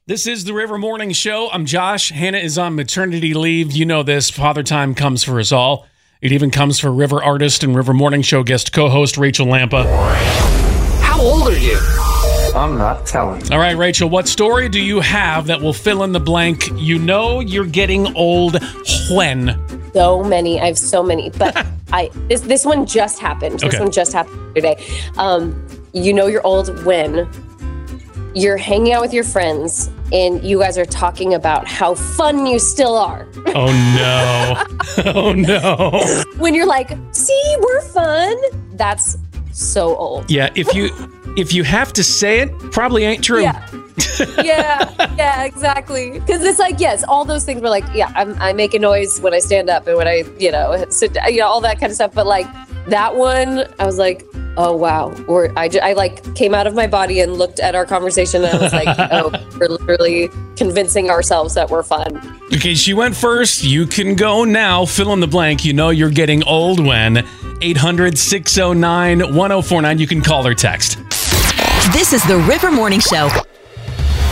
This is the River Morning Show. I'm Josh. Hannah is on maternity leave. You know this. Father time comes for us all. It even comes for River artist and River Morning Show guest co-host Rachel Lampa. How old are you? I'm not telling. All right, Rachel, what story do you have that will fill in the blank? You know you're getting old when? So many. I have so many. But this one just happened. This one just happened today. You know you're old when you're hanging out with your friends and you guys are talking about how fun you still are. Oh, no. Oh, no. When you're like, see, we're fun. That's so old. Yeah, if you have to say it, probably ain't true. Yeah, exactly. Because it's like, yes, all those things were like, yeah, I make a noise when I stand up and when I, sit, all that kind of stuff. But like that one, I was like, oh, wow. Or I like came out of my body and looked at our conversation and I was like, oh, we're literally convincing ourselves that we're fun. Okay, she went first. You can go now. Fill in the blank. You know you're getting old when. 800-609-1049. You can call or text. This is the River Morning Show.